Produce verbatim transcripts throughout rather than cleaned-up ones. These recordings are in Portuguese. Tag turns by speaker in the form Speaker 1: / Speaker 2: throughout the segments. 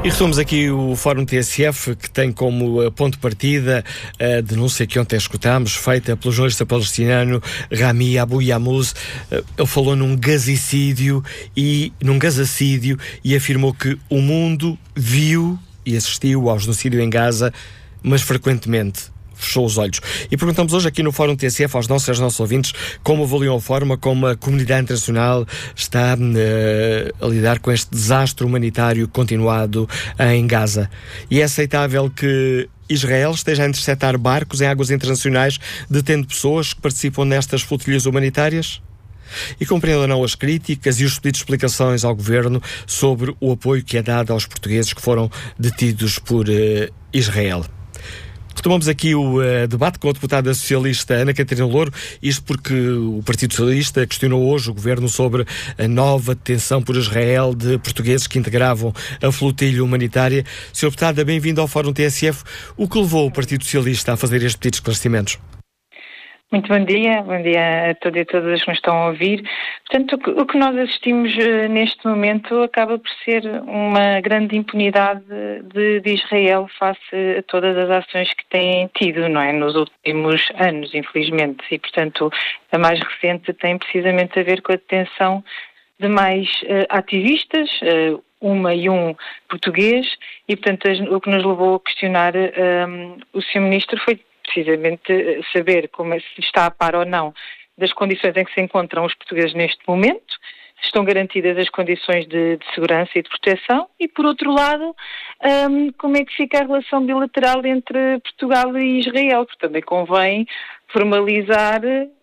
Speaker 1: E retomamos aqui o Fórum T S F, que tem como ponto de partida a denúncia que ontem escutámos, feita pelo jornalista palestiniano Rami Abu Yamuz. Ele falou num gazicídio e num gazicídio e afirmou que o mundo viu e assistiu ao genocídio em Gaza, mas frequentemente fechou os olhos. E perguntamos hoje aqui no Fórum T S F aos nossos, aos nossos ouvintes como avaliam a forma como a comunidade internacional está uh, a lidar com este desastre humanitário continuado em Gaza. E é aceitável que Israel esteja a interceptar barcos em águas internacionais detendo pessoas que participam nestas flotilhas humanitárias? E compreendam ou não as críticas e os pedidos de explicações ao Governo sobre o apoio que é dado aos portugueses que foram detidos por uh, Israel. Retomamos aqui o uh, debate com a deputada socialista Ana Catarina Louro, isto porque o Partido Socialista questionou hoje o Governo sobre a nova detenção por Israel de portugueses que integravam a flotilha humanitária. senhora deputada, bem-vindo ao Fórum T S F. O que levou o Partido Socialista a fazer este pedido de esclarecimentos?
Speaker 2: Muito bom dia, bom dia a todos e todas que nos estão a ouvir. Portanto, o que, o que nós assistimos uh, neste momento acaba por ser uma grande impunidade de, de Israel face a todas as ações que têm tido, não é, nos últimos anos, infelizmente. E, portanto, a mais recente tem precisamente a ver com a detenção de mais uh, ativistas, uh, uma e um português, e, portanto, o que nos levou a questionar um, o senhor Ministro foi precisamente saber como é, se está a par ou não das condições em que se encontram os portugueses neste momento, se estão garantidas as condições de, de segurança e de proteção e, por outro lado, um, como é que fica a relação bilateral entre Portugal e Israel, porque também convém formalizar,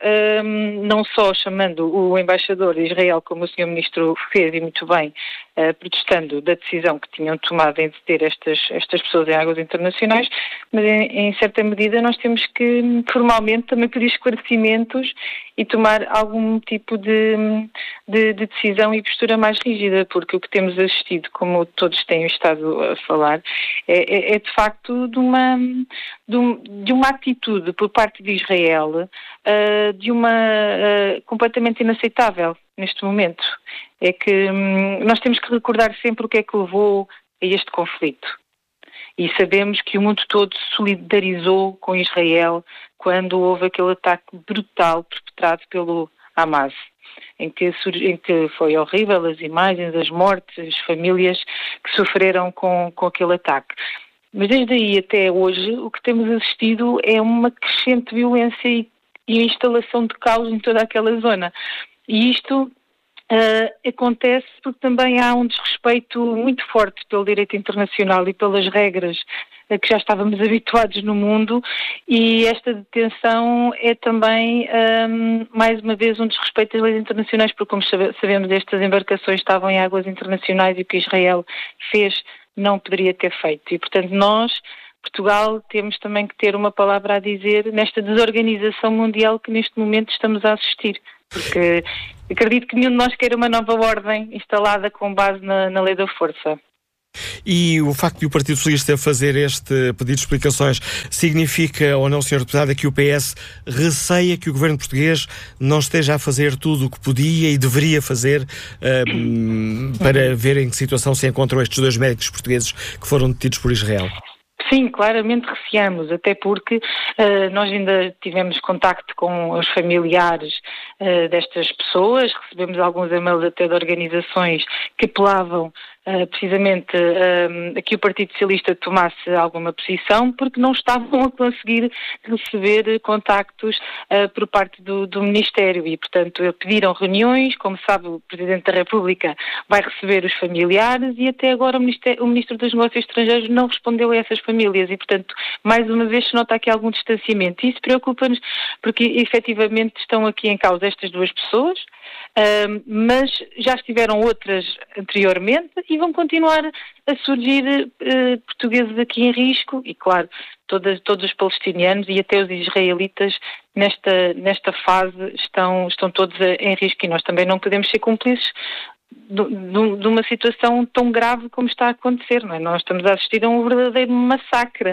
Speaker 2: um, não só chamando o embaixador de Israel, como o senhor Ministro fez e muito bem, uh, protestando da decisão que tinham tomado em deter estas, estas pessoas em águas internacionais, mas em, em certa medida nós temos que formalmente também pedir esclarecimentos e tomar algum tipo de, de, de decisão e postura mais rígida, porque o que temos assistido, como todos têm estado a falar, é, é, é de facto de uma, de, um, de uma atitude por parte de Israel Uh, de uma uh, completamente inaceitável neste momento. É que hum, nós temos que recordar sempre o que é que levou a este conflito. E sabemos que o mundo todo se solidarizou com Israel quando houve aquele ataque brutal perpetrado pelo Hamas, em que, em que foi horrível as imagens, as mortes, as famílias que sofreram com, com aquele ataque. Mas desde aí até hoje o que temos assistido é uma crescente violência e, e a instalação de caos em toda aquela zona. E isto uh, acontece porque também há um desrespeito muito forte pelo direito internacional e pelas regras a que já estávamos habituados no mundo, e esta detenção é também, um, mais uma vez, um desrespeito às leis internacionais, porque, como sabemos, estas embarcações estavam em águas internacionais e o que Israel fez não poderia ter feito. E, portanto, nós, Portugal, temos também que ter uma palavra a dizer nesta desorganização mundial que neste momento estamos a assistir. Porque acredito que nenhum de nós queira uma nova ordem instalada com base na, na lei da força.
Speaker 1: E o facto de o Partido Socialista fazer este pedido de explicações significa ou não, senhora deputada, que o P S receia que o governo português não esteja a fazer tudo o que podia e deveria fazer uh, para ver em que situação se encontram estes dois médicos portugueses que foram detidos por Israel?
Speaker 2: Sim, claramente receamos, até porque uh, nós ainda tivemos contacto com os familiares uh, destas pessoas, recebemos alguns e-mails até de organizações que apelavam Uh, precisamente uh, a que o Partido Socialista tomasse alguma posição, porque não estavam a conseguir receber contactos uh, por parte do, do Ministério e, portanto, pediram reuniões. Como sabe, o Presidente da República vai receber os familiares e até agora o, Ministério, o Ministro dos Negócios Estrangeiros não respondeu a essas famílias e, portanto, mais uma vez se nota aqui algum distanciamento. E isso preocupa-nos porque, efetivamente, estão aqui em causa estas duas pessoas, Uh, mas já estiveram outras anteriormente e vão continuar a surgir uh, portugueses aqui em risco e, claro, todas, todos os palestinianos e até os israelitas nesta, nesta fase estão, estão todos em risco, e nós também não podemos ser cúmplices de, de, de uma situação tão grave como está a acontecer, não é? Nós estamos a assistir a um verdadeiro massacre.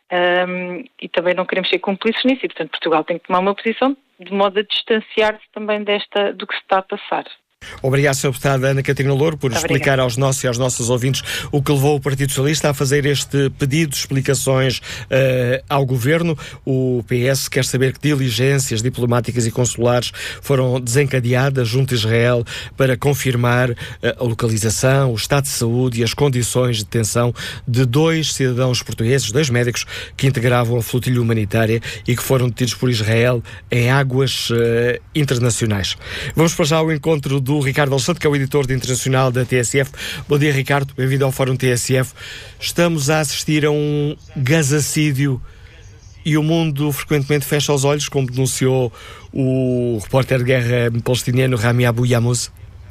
Speaker 2: Um, e também não queremos ser cúmplices nisso, e portanto Portugal tem que tomar uma posição de modo a distanciar-se também desta, do que se está a passar.
Speaker 1: Obrigado, senhor Deputado Ana Catarina Louro, por
Speaker 2: Muito
Speaker 1: explicar
Speaker 2: obrigada.
Speaker 1: aos nossos e aos nossos ouvintes o que levou o Partido Socialista a fazer este pedido de explicações uh, ao Governo. O P S quer saber que diligências diplomáticas e consulares foram desencadeadas junto a Israel para confirmar uh, a localização, o estado de saúde e as condições de detenção de dois cidadãos portugueses, dois médicos que integravam a flotilha humanitária e que foram detidos por Israel em águas uh, internacionais. Vamos para já ao encontro do Ricardo Alexandre, que é o editor de internacional da T S F. Bom dia, Ricardo. Bem-vindo ao Fórum T S F. Estamos a assistir a um gasacídio e o mundo frequentemente fecha os olhos, como denunciou o repórter de guerra palestiniano Rami Abu Yamuz.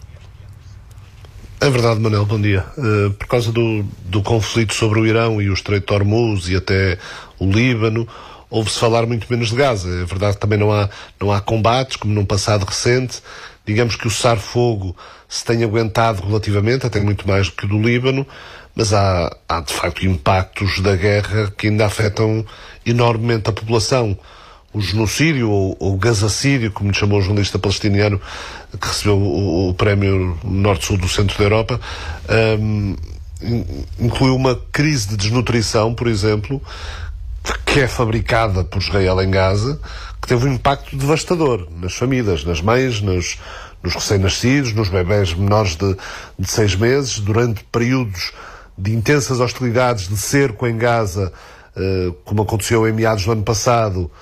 Speaker 3: É verdade, Manel, bom dia. Uh, por causa do, do conflito sobre o Irão e o Estreito de Hormuz e até o Líbano, ouve-se falar muito menos de Gaza. É verdade que também não há, não há combates, como num passado recente. Digamos que o cessar-fogo se tem aguentado relativamente, até muito mais do que o do Líbano, mas há, há de facto impactos da guerra que ainda afetam enormemente a população. O genocídio, ou o gasacídio, como lhe chamou o jornalista palestiniano que recebeu o, o prémio Norte-Sul do Centro da Europa, um, incluiu uma crise de desnutrição, por exemplo, que é fabricada por Israel em Gaza, que teve um impacto devastador nas famílias, nas mães, nos, nos recém-nascidos, nos bebés menores de, de seis meses, durante períodos de intensas hostilidades, de cerco em Gaza, uh, como aconteceu em meados do ano passado.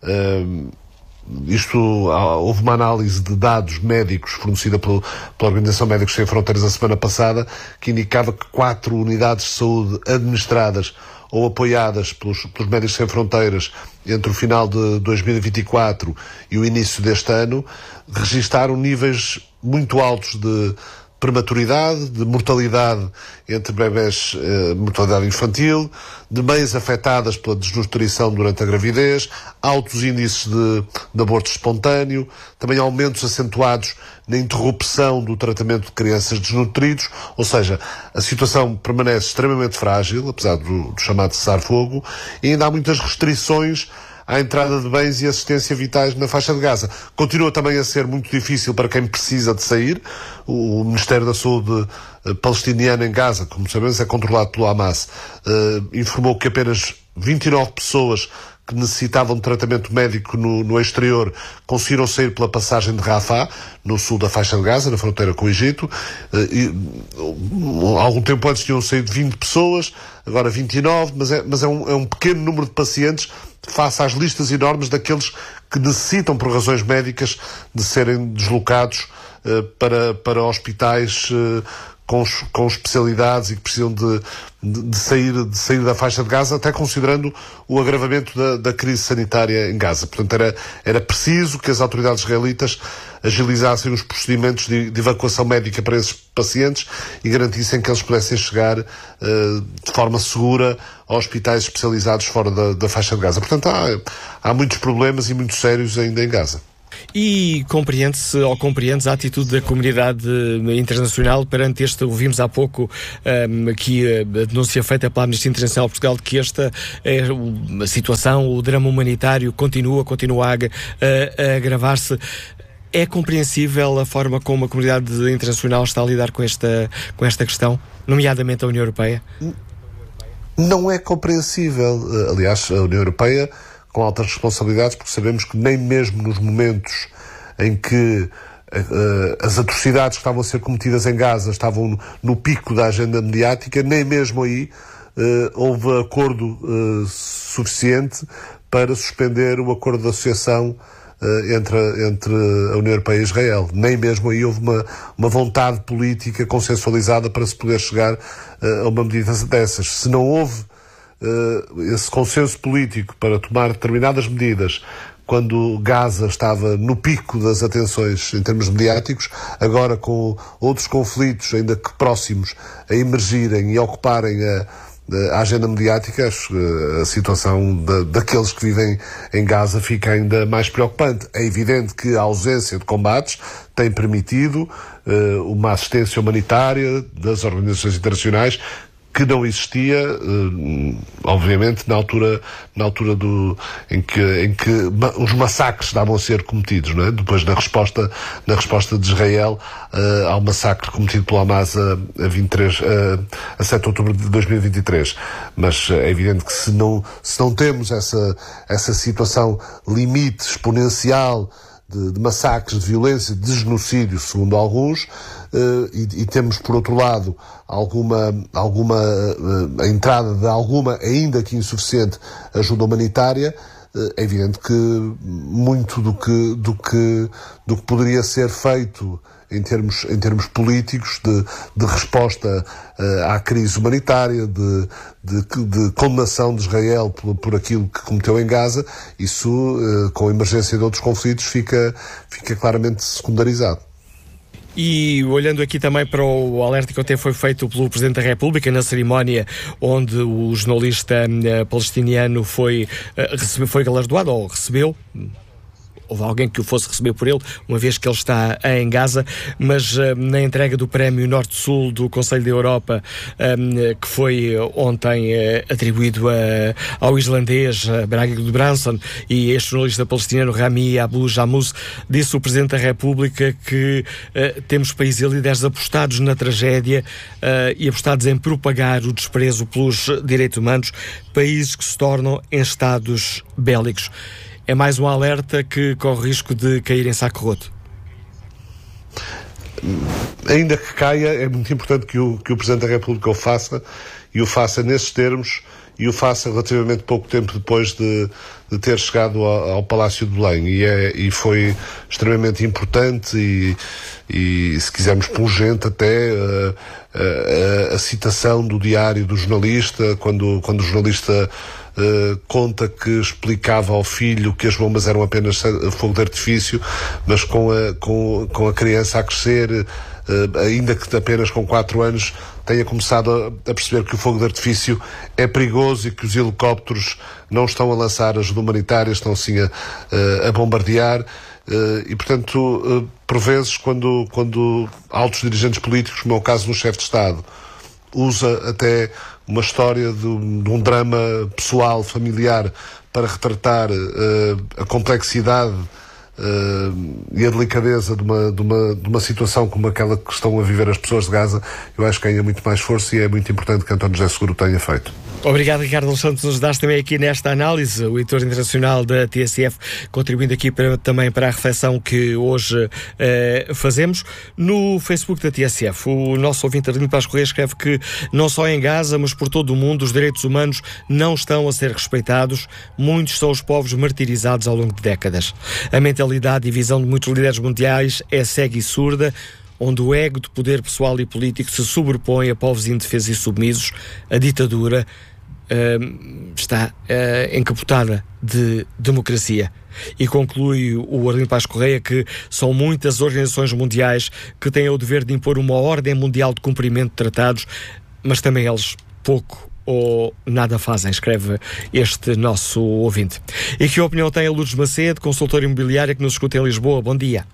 Speaker 3: Uh, isto, houve uma análise de dados médicos fornecida pelo, pela Organização Médicos Sem Fronteiras a semana passada, que indicava que quatro unidades de saúde administradas ou apoiadas pelos, pelos Médicos Sem Fronteiras entre o final de dois mil e vinte e quatro e o início deste ano, registaram níveis muito altos de prematuridade, de mortalidade entre bebés, eh, mortalidade infantil, de mães afetadas pela desnutrição durante a gravidez, altos índices de, de aborto espontâneo, também aumentos acentuados na interrupção do tratamento de crianças desnutridos, ou seja, a situação permanece extremamente frágil, apesar do, do chamado cessar-fogo, e ainda há muitas restrições à entrada de bens e assistência vitais na faixa de Gaza. Continua também a ser muito difícil para quem precisa de sair. O Ministério da Saúde uh, palestiniano em Gaza, como sabemos, é controlado pelo Hamas, uh, informou que apenas vinte e nove pessoas que necessitavam de tratamento médico no, no exterior conseguiram sair pela passagem de Rafah, no sul da faixa de Gaza, na fronteira com o Egito. Uh, e, uh, algum tempo antes tinham saído vinte pessoas, agora vinte e nove, mas é, mas é, um, é um pequeno número de pacientes face às listas enormes daqueles que necessitam, por razões médicas, de serem deslocados uh, para, para hospitais uh, com, com especialidades e que precisam de, de, de, sair, de sair da faixa de Gaza, até considerando o agravamento da, da crise sanitária em Gaza. Portanto, era, era preciso que as autoridades israelitas agilizassem os procedimentos de, de evacuação médica para esses pacientes e garantissem que eles pudessem chegar uh, de forma segura a hospitais especializados fora da, da faixa de Gaza. Portanto, há, há muitos problemas e muito sérios ainda em Gaza.
Speaker 1: E compreende-se ou compreendes a atitude da comunidade internacional perante este, ouvimos há pouco um, aqui a denúncia feita pela Amnistia Internacional de Portugal, de que esta é, a situação, o drama humanitário continua, continua a, a, a agravar-se. É compreensível a forma como a comunidade internacional está a lidar com esta, com esta questão, nomeadamente a União Europeia?
Speaker 3: Não é compreensível. Aliás, a União Europeia, com altas responsabilidades, porque sabemos que nem mesmo nos momentos em que uh, as atrocidades que estavam a ser cometidas em Gaza estavam no pico da agenda mediática, nem mesmo aí uh, houve acordo uh, suficiente para suspender o acordo de associação uh, entre, entre a União Europeia e Israel. Nem mesmo aí houve uma, uma vontade política consensualizada para se poder chegar uh, a uma medida dessas. Se não houve uh, esse consenso político para tomar determinadas medidas quando Gaza estava no pico das atenções em termos mediáticos, agora com outros conflitos, ainda que próximos, a emergirem e a ocuparem a, a agenda mediática, a situação da, daqueles que vivem em Gaza fica ainda mais preocupante. É evidente que a ausência de combates tem permitido uh, uma assistência humanitária das organizações internacionais que não existia, uh, obviamente, na altura, na altura do, em que, em que ma- os massacres estavam a ser cometidos, não é? Depois da resposta, na resposta de Israel uh, ao massacre cometido pelo Hamas a, a, vinte e três, uh, a sete de outubro de dois mil e vinte e três. Mas uh, é evidente que se não, se não temos essa, essa situação limite exponencial de, de massacres, de violência, de genocídio, segundo alguns, uh, e, e temos, por outro lado, alguma, alguma uh, a entrada de alguma, ainda que insuficiente, ajuda humanitária, uh, é evidente que muito do que, do que, do que poderia ser feito em termos, em termos políticos, de, de resposta uh, à crise humanitária, de, de, de condenação de Israel por, por aquilo que cometeu em Gaza, isso, uh, com a emergência de outros conflitos, fica, fica claramente secundarizado.
Speaker 1: E olhando aqui também para o alerta que até foi feito pelo Presidente da República na cerimónia onde o jornalista uh, palestiniano foi, uh, recebe, foi galardoado, ou recebeu, houve alguém que o fosse receber por ele, uma vez que ele está em Gaza, mas uh, na entrega do Prémio Norte-Sul do Conselho da Europa, um, que foi ontem uh, atribuído a, ao islandês uh, Bragi Gudbranson, e este jornalista palestiniano Rami Abu Jamous, disse o Presidente da República que uh, temos países e líderes apostados na tragédia uh, e apostados em propagar o desprezo pelos direitos humanos, países que se tornam em estados bélicos. É mais um alerta que corre risco de cair em saco roto.
Speaker 3: Ainda que caia, é muito importante que o, que o Presidente da República o faça, e o faça nesses termos, e o faça relativamente pouco tempo depois de, de ter chegado ao, ao Palácio de Belém. E, é, e foi extremamente importante e, e, se quisermos, pungente até a, a, a citação do diário do jornalista, quando, quando o jornalista Uh, conta que explicava ao filho que as bombas eram apenas fogo de artifício, mas com a, com, com a criança a crescer, uh, ainda que apenas com quatro anos, tenha começado a, a perceber que o fogo de artifício é perigoso e que os helicópteros não estão a lançar ajuda humanitária, estão sim a, a bombardear. Uh, e, portanto, uh, por vezes, quando, quando altos dirigentes políticos, como é o caso do chefe de Estado, usa até uma história de, de um drama pessoal, familiar, para retratar uh, a complexidade uh, e a delicadeza de uma, de, uma, de uma situação como aquela que estão a viver as pessoas de Gaza. Eu acho que ganha muito mais força, e é muito importante que António José Seguro tenha feito.
Speaker 1: Obrigado, Ricardo dos Santos, nos dás também aqui nesta análise, o editor internacional da T S F, contribuindo aqui para, também para a reflexão que hoje eh, fazemos. No Facebook da T S F, o nosso ouvinte Arlindo Paz Correia escreve que não só em Gaza, mas por todo o mundo, os direitos humanos não estão a ser respeitados. Muitos são os povos martirizados ao longo de décadas. A mentalidade e visão de muitos líderes mundiais é cega e surda, onde o ego de poder pessoal e político se sobrepõe a povos indefesos e submissos. A ditadura Uh, está uh, encapotada de democracia. E conclui o Arlindo Paz Correia que são muitas organizações mundiais que têm o dever de impor uma ordem mundial de cumprimento de tratados, mas também eles pouco ou nada fazem, escreve este nosso ouvinte. E que opinião tem a Lourdes Macedo, consultora imobiliária, que nos escuta em Lisboa? Bom dia.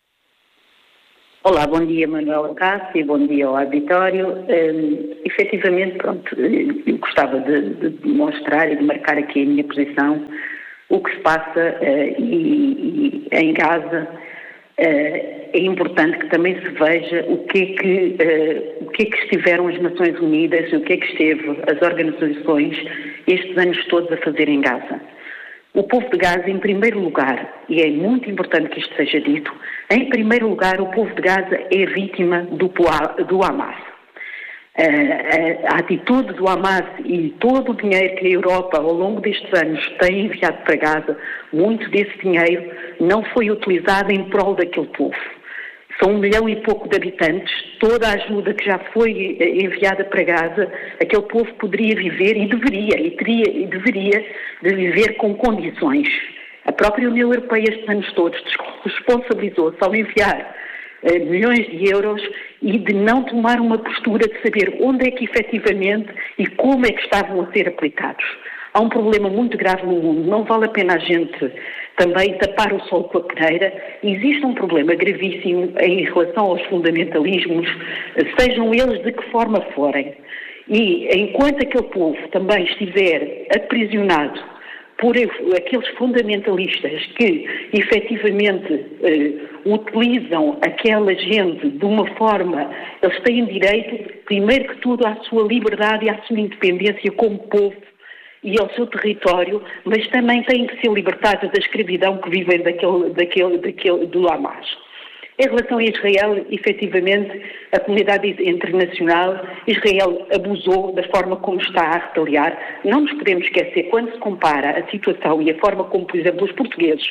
Speaker 4: Olá, bom dia, Manuel Cássio, e bom dia ao auditório. Um, efetivamente, pronto, eu gostava de, de demonstrar e de marcar aqui a minha posição, o que se passa uh, e, e em Gaza. Uh, é importante que também se veja o que é que, uh, o que é que estiveram as Nações Unidas, o que é que esteve as organizações estes anos todos a fazer em Gaza. O povo de Gaza, em primeiro lugar, e é muito importante que isto seja dito, em primeiro lugar, o povo de Gaza é vítima do, do Hamas. A, a atitude do Hamas e todo o dinheiro que a Europa, ao longo destes anos, tem enviado para Gaza, muito desse dinheiro não foi utilizado em prol daquele povo. São um milhão e pouco de habitantes, toda a ajuda que já foi enviada para Gaza, aquele povo poderia viver e deveria, e teria, e deveria de viver com condições. A própria União Europeia, estes anos todos, responsabilizou-se ao enviar eh, milhões de euros e de não tomar uma postura de saber onde é que efetivamente e como é que estavam a ser aplicados. Há um problema muito grave no mundo, não vale a pena a gente também tapar o sol com a peneira. Existe um problema gravíssimo em relação aos fundamentalismos, sejam eles de que forma forem. E enquanto aquele povo também estiver aprisionado por aqueles fundamentalistas que efetivamente eh, utilizam aquela gente de uma forma, eles têm direito, primeiro que tudo, à sua liberdade e à sua independência como povo e ao seu território, mas também têm que ser libertados da escravidão que vivem daquele, daquele, daquele, do Hamas. Em relação a Israel, efetivamente, a comunidade internacional, Israel abusou da forma como está a retaliar. Não nos podemos esquecer, quando se compara a situação e a forma como, por exemplo, os portugueses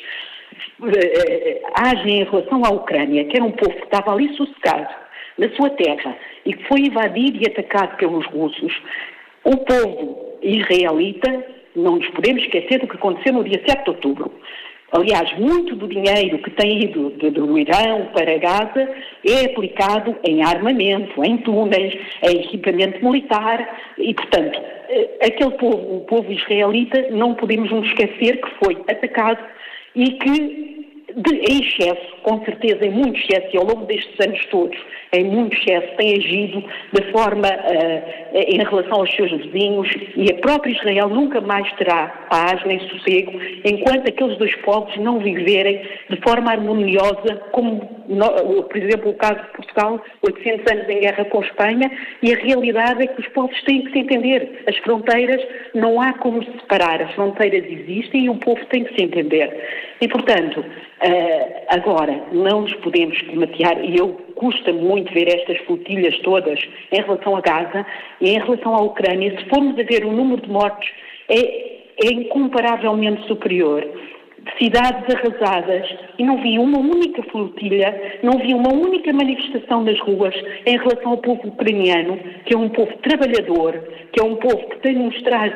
Speaker 4: eh, agem em relação à Ucrânia, que era um povo que estava ali sossegado, na sua terra, e que foi invadido e atacado pelos russos, o povo israelita, não nos podemos esquecer do que aconteceu no dia sete de outubro. Aliás, muito do dinheiro que tem ido do, do Irão para Gaza é aplicado em armamento, em túneis, em equipamento militar e, portanto, aquele povo, o povo israelita, não podemos nos esquecer que foi atacado e que, de, em excesso, com certeza em muito excesso, e ao longo destes anos todos, em muito excesso, tem agido de forma uh, em relação aos seus vizinhos, e a própria Israel nunca mais terá paz nem sossego enquanto aqueles dois povos não viverem de forma harmoniosa, como, no, por exemplo, o caso de Portugal, oitocentos anos em guerra com a Espanha, e a realidade é que os povos têm que se entender. As fronteiras, não há como separar, as fronteiras existem e o povo tem que se entender. E, portanto, uh, agora, não nos podemos esquematear, e eu custa muito ver estas flotilhas todas em relação a Gaza e em relação à Ucrânia. Se formos a ver o número de mortos, é, é incomparavelmente superior. Cidades arrasadas, e não vi uma única flotilha, não vi uma única manifestação nas ruas em relação ao povo ucraniano, que é um povo trabalhador, que é um povo que tem mostrado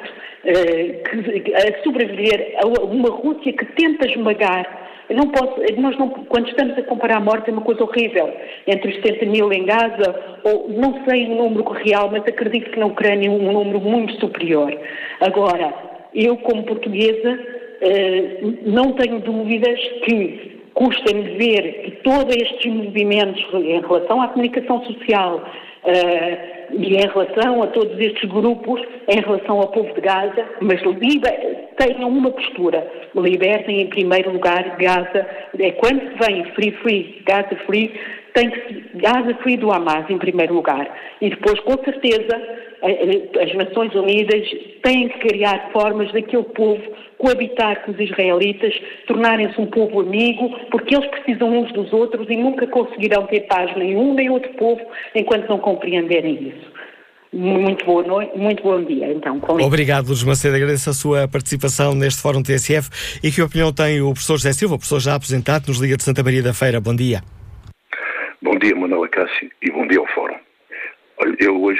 Speaker 4: uh, que, a sobreviver a uma Rússia que tenta esmagar. Eu não posso, nós não, quando estamos a comparar a morte é uma coisa horrível, entre os setenta mil em Gaza, ou não sei o número real, mas acredito que na Ucrânia é um número muito superior. Agora, eu como portuguesa, Uh, não tenho dúvidas que custa-me ver que todos estes movimentos em relação à comunicação social uh, e em relação a todos estes grupos, em relação ao povo de Gaza, mas tenham uma postura, libertem em primeiro lugar Gaza. É quando se vem Free Free, Gaza Free, tem que Gaza Free do Hamas em primeiro lugar. E depois, com certeza, as Nações Unidas têm que criar formas daquele povo coabitar com os israelitas, tornarem-se um povo amigo, porque eles precisam uns dos outros e nunca conseguirão ter paz nem um nem outro povo enquanto não compreenderem isso. Muito boa noite, muito bom dia, então. Com
Speaker 1: Obrigado, Lourdes Macedo. Agradeço a sua participação neste Fórum T S F. E que opinião tem o professor José Silva, o professor já aposentado, nos Liga de Santa Maria da Feira? Bom dia.
Speaker 5: Bom dia, Manuela Cássio, e bom dia ao Fórum. Olha, eu hoje,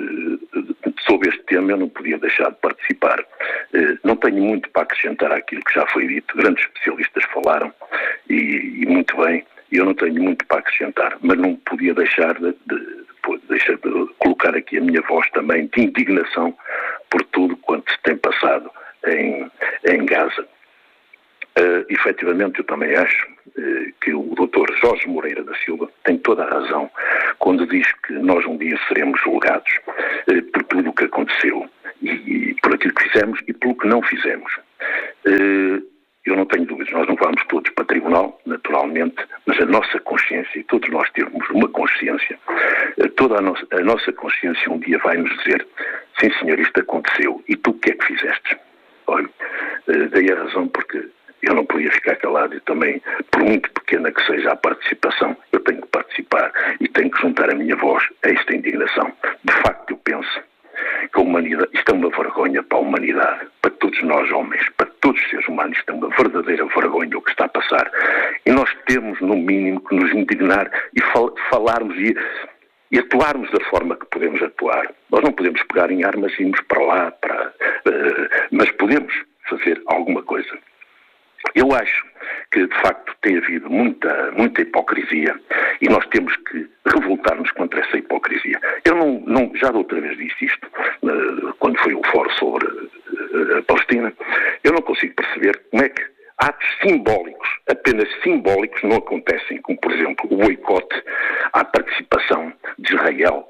Speaker 5: sobre este tema, eu não podia deixar de participar. Não tenho muito para acrescentar àquilo que já foi dito. Grandes especialistas falaram, e, e muito bem, e eu não tenho muito para acrescentar, mas não podia deixar de, de, de, deixar de colocar aqui a minha voz também de indignação por tudo quanto se tem passado em, em Gaza. Uh, efetivamente, eu também acho uh, que o doutor Jorge Moreira da Silva tem toda a razão quando diz que nós um dia seremos julgados uh, por tudo o que aconteceu e, e por aquilo que fizemos e pelo que não fizemos. Uh, eu não tenho dúvidas, nós não vamos todos para tribunal, naturalmente, mas a nossa consciência, e todos nós temos uma consciência, uh, toda a, no a nossa consciência um dia vai nos dizer: sim senhor, isto aconteceu, e tu o que é que fizeste? Olha, uh, dei a razão porque eu não podia ficar calado e também, por muito pequena que seja a participação, eu tenho que participar e tenho que juntar a minha voz a esta indignação. De facto, eu penso que a humanidade, isto é uma vergonha para a humanidade, para todos nós homens, para todos os seres humanos, isto é uma verdadeira vergonha o que está a passar. E nós temos, no mínimo, que nos indignar e fal falarmos e, e atuarmos da forma que podemos atuar. Nós não podemos pegar em armas e irmos para lá, para, uh, mas podemos fazer alguma coisa. Eu acho que, de facto, tem havido muita, muita hipocrisia e nós temos que revoltar-nos contra essa hipocrisia. Eu não, não, já da outra vez disse isto, uh, quando foi o fórum sobre uh, a Palestina, eu não consigo perceber como é que atos simbólicos, apenas simbólicos, não acontecem, como por exemplo o boicote à participação de Israel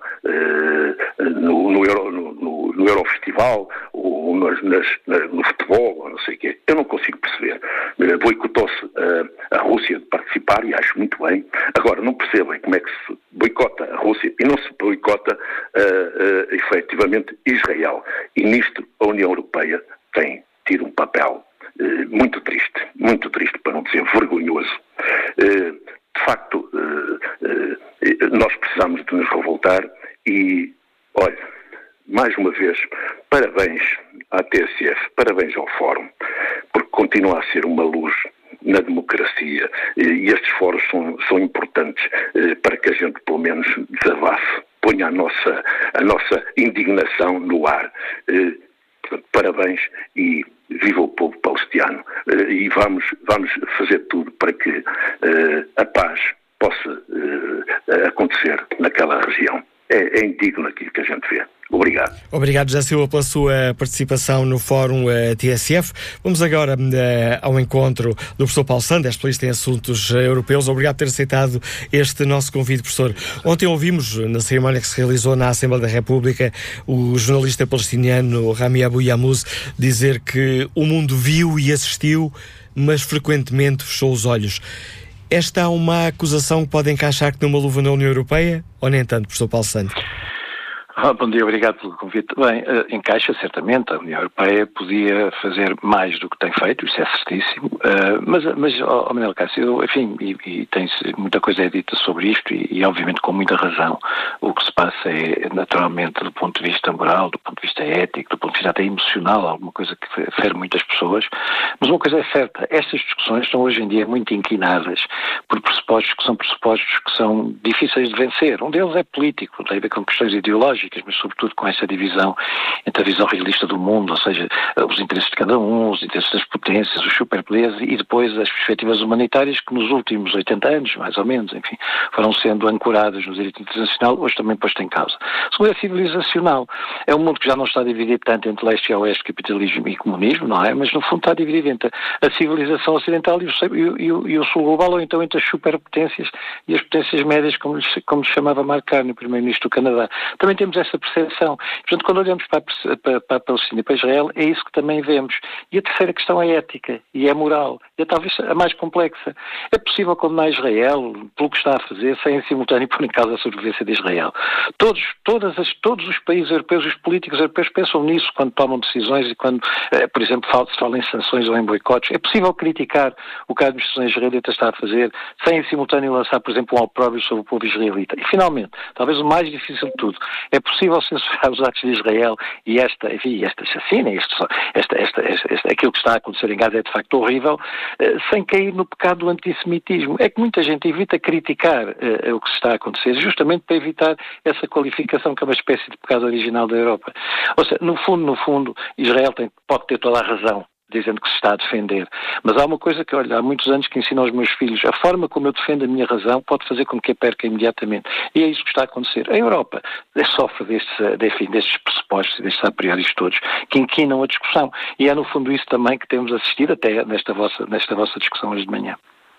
Speaker 5: uh, no, no, Euro, no, no, no Eurofestival ou nas, nas, no futebol, ou não sei o quê. Eu não consigo perceber. Uh, boicotou-se uh, a Rússia de participar e acho muito bem. Agora, não percebem como é que se boicota a Rússia e não se boicota uh, uh, efetivamente Israel. E nisto a União Europeia tem tido um papel uh, muito triste, muito triste, para não dizer vergonhoso. Uh, de facto, uh, uh, nós precisamos de nos revoltar e, olha, mais uma vez, parabéns à T S F, parabéns ao Fórum, porque continua a ser uma luz na democracia e estes fóruns são, são importantes uh, para que a gente, pelo menos, desabafe, ponha a nossa, a nossa indignação no ar. Uh, portanto, parabéns e viva o povo palestiniano. Uh, e vamos, vamos fazer tudo para que uh, a paz possa uh, acontecer naquela região. É, é indigno aquilo que a gente vê. Obrigado.
Speaker 1: Obrigado, José Silva, pela sua participação no Fórum uh, T S F. Vamos agora uh, ao encontro do professor Paulo Santos, especialista em assuntos uh, europeus. Obrigado por ter aceitado este nosso convite, professor. Ontem ouvimos, na cerimónia que se realizou na Assembleia da República, o jornalista palestiniano Rami Abu Yamuz dizer que o mundo viu e assistiu, mas frequentemente fechou os olhos. Esta é uma acusação que pode encaixar que numa luva na União Europeia, ou nem tanto, professor Paulo Santos?
Speaker 6: Ah, bom dia, obrigado pelo convite. Bem, uh, encaixa certamente, a União Europeia podia fazer mais do que tem feito, isso é certíssimo, uh, mas, mas oh, oh, Manuel Cássio, enfim, e, e tem muita coisa é dita sobre isto e, e obviamente com muita razão. O que se passa é naturalmente do ponto de vista moral, do ponto de vista ético, do ponto de vista até emocional, alguma coisa que fere muitas pessoas, mas uma coisa é certa, estas discussões estão hoje em dia muito inquinadas por pressupostos que são pressupostos que são difíceis de vencer. Um deles é político, tem a ver com questões ideológicas, mas sobretudo com essa divisão entre a visão realista do mundo, ou seja, os interesses de cada um, os interesses das potências, os superpoderes e depois as perspectivas humanitárias que nos últimos oitenta anos, mais ou menos, enfim, foram sendo ancoradas no direito internacional, hoje também posto em causa. Segundo, é civilizacional. É um mundo que já não está dividido tanto entre leste e oeste, capitalismo e comunismo, não é? Mas no fundo está dividido entre a civilização ocidental e o, e o, e o sul global, ou então entre as superpotências e as potências médias, como lhes, como lhes chamava Mark Carney, o primeiro-ministro do Canadá. Também temos essa percepção. Portanto, quando olhamos para a, para, para a Palestina e para Israel, é isso que também vemos. E a terceira questão é ética e é moral. E é talvez a mais complexa. É possível condenar Israel pelo que está a fazer sem, em simultâneo, pôr em causa a sobrevivência de Israel. Todos, todas as, todos os países europeus, os políticos europeus pensam nisso quando tomam decisões e quando, eh, por exemplo, se fala em sanções ou em boicotes. É possível criticar o que a administração israelita está a fazer sem, em simultâneo, lançar, por exemplo, um opróbrio sobre o povo israelita. E, finalmente, talvez o mais difícil de tudo, é possível censurar os atos de Israel e esta, enfim, esta chacina, este, esta, esta, esta, esta, aquilo que está a acontecer em Gaza é de facto horrível, eh, sem cair no pecado do antissemitismo. É que muita gente evita criticar eh, o que se está a acontecer, justamente para evitar essa qualificação que é uma espécie de pecado original da Europa. Ou seja, no fundo, no fundo, Israel tem, pode ter toda a razão dizendo que se está a defender. Mas há uma coisa que, olha, há muitos anos que ensino aos meus filhos, a forma como eu defendo a minha razão pode fazer com que a perca imediatamente. E é isso que está a acontecer. A Europa sofre destes, enfim, destes pressupostos e destes a priori todos que inquinam a discussão. E é, no fundo, isso também que temos assistido até nesta vossa, nesta vossa discussão hoje de manhã.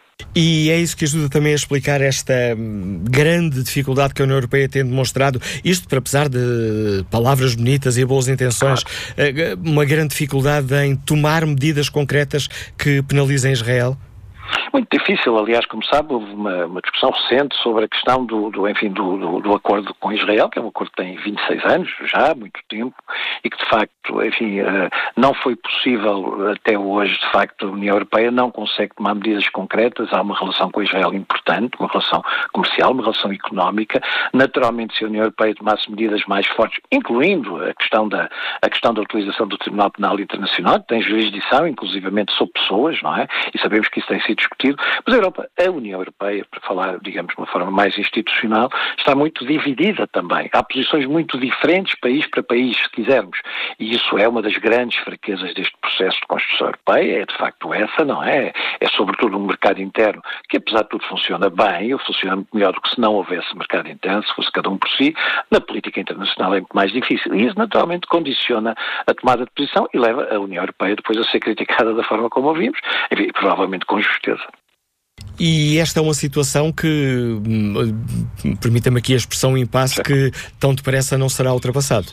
Speaker 1: E é isso que ajuda também a explicar esta grande dificuldade que a União Europeia tem demonstrado, isto para apesar de palavras bonitas e boas intenções, claro, uma grande dificuldade em tomar medidas concretas que penalizem Israel?
Speaker 6: Muito difícil, aliás, como sabe, houve uma, uma discussão recente sobre a questão do, do, enfim, do, do, do acordo com Israel, que é um acordo que tem vinte e seis anos, já há muito tempo, e que de facto, enfim, não foi possível até hoje, de facto, a União Europeia não consegue tomar medidas concretas. Há uma relação com Israel importante, uma relação comercial, uma relação económica. Naturalmente, se a União Europeia tomasse medidas mais fortes, incluindo a questão da, a questão da utilização do Tribunal Penal Internacional, que tem jurisdição, inclusivamente, sobre pessoas, não é? E sabemos que isso tem sido discutido. Mas a Europa, a União Europeia, para falar, digamos, de uma forma mais institucional, está muito dividida também. Há posições muito diferentes, país para país, se quisermos. E isso é uma das grandes fraquezas deste processo de construção europeia, é de facto essa, não é? É sobretudo um mercado interno que, apesar de tudo, funciona bem, ou funciona muito melhor do que se não houvesse mercado interno, se fosse cada um por si. Na política internacional é muito mais difícil. E isso, naturalmente, condiciona a tomada de posição e leva a União Europeia depois a ser criticada da forma como ouvimos, enfim, provavelmente com justeza.
Speaker 1: E esta é uma situação que, permita-me aqui a expressão impasse, que tão depressa não será ultrapassado.